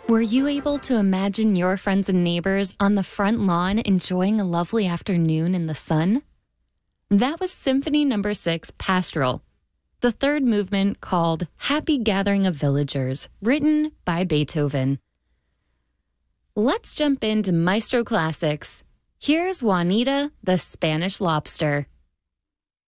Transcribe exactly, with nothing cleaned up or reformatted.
Were you able to imagine your friends and neighbors on the front lawn enjoying a lovely afternoon in the sun? That was Symphony Number Six, Pastoral, the third movement called Happy Gathering of Villagers, written by Beethoven. Let's jump into Maestro Classics. Here's Juanita, the Spanish Lobster.